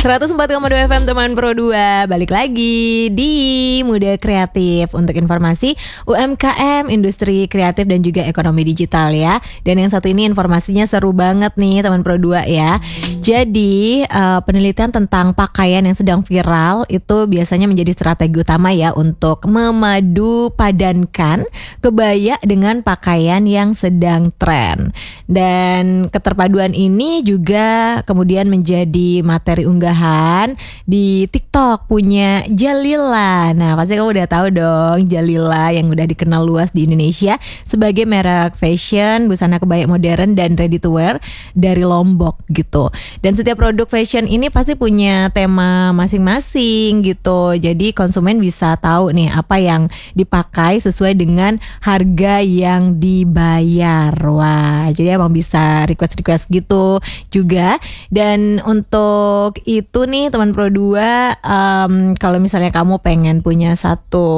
104,2 FM teman Pro 2. Balik lagi di Muda Kreatif untuk informasi UMKM, industri kreatif dan juga ekonomi digital ya. Dan yang satu ini informasinya seru banget nih teman Pro 2 ya. Jadi penelitian tentang pakaian yang sedang viral itu biasanya menjadi strategi utama ya untuk memadu padankan kebaya dengan pakaian yang sedang tren. Dan keterpaduan ini juga kemudian menjadi materi unggahan di TikTok punya Jalila. Nah, pasti kamu udah tahu dong Jalila yang udah dikenal luas di Indonesia sebagai merek fashion, busana kebaya modern dan ready to wear dari Lombok gitu. Dan setiap produk fashion ini pasti punya tema masing-masing gitu. Jadi konsumen bisa tahu nih apa yang dipakai sesuai dengan harga yang dibayar. Wah, jadi emang bisa request gitu juga. Dan untuk itu nih teman Pro 2, kalau misalnya kamu pengen punya satu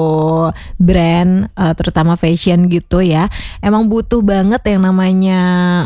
brand terutama fashion gitu ya, emang butuh banget yang namanya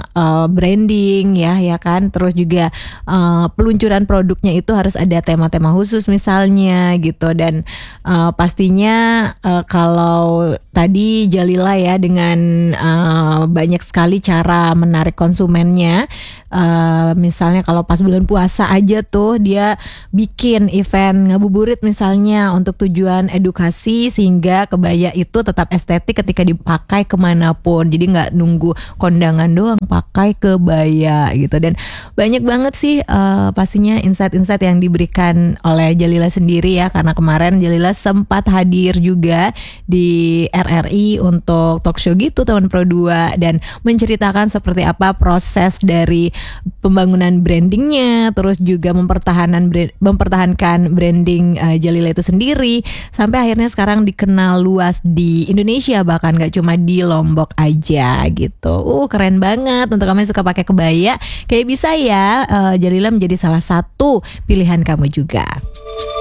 branding ya kan. Terus juga peluncuran produknya itu harus ada tema-tema khusus misalnya gitu. Dan pastinya kalau tadi Jalila ya dengan banyak sekali cara menarik konsumennya. Misalnya kalau pas bulan puasa aja tuh dia bikin event ngabuburit misalnya untuk tujuan edukasi sehingga kebaya itu tetap estetik ketika dipakai kemanapun. Jadi nggak nunggu kondangan doang, pakai kebaya gitu. Dan banyak banget sih pastinya insight-insight yang diberikan oleh Jalila sendiri ya, karena kemarin Jalila sempat hadir juga di RRI untuk talk show gitu teman Pro 2 dan menceritakan seperti apa proses dari pembangunan brandingnya, terus juga mempertahankan branding Jalila itu sendiri sampai akhirnya sekarang dikenal luas di Indonesia, bahkan gak cuma di Lombok aja gitu. Keren banget. Untuk kamu yang suka pakai kebaya, kayak bisa ya Jalila menjadi salah satu pilihan kamu juga.